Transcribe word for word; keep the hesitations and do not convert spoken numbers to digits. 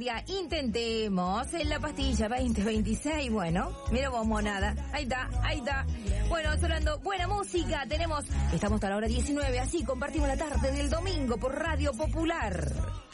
día intentemos en la pastilla veinte veintiséis. Bueno, mira vos, monada. Ahí está, ahí está. Bueno, sonando buena música. Tenemos, estamos hasta la hora diecinueve, así compartimos la tarde del domingo por Radio Popular.